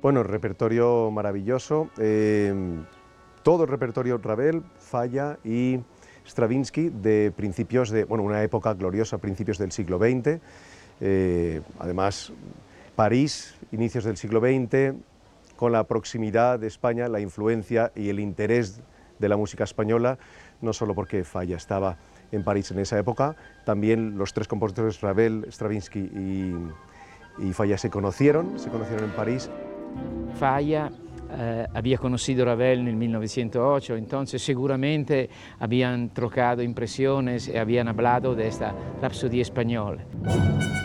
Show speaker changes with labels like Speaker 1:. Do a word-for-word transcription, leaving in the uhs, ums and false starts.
Speaker 1: Bueno, repertorio maravilloso, eh, todo el repertorio Ravel, Falla y Stravinsky de principios de, bueno, una época gloriosa, principios del siglo veinte, eh, además París, inicios del siglo veinte, con la proximidad de España, la influencia y el interés de la música española, no solo porque Falla estaba en París en esa época, también los tres compositores Ravel, Stravinsky y, y Falla se conocieron, se conocieron en París.
Speaker 2: Falla eh, había conocido Ravel en mil novecientos ocho, entonces seguramente habían trocado impresiones y habían hablado de esta Rapsodía española.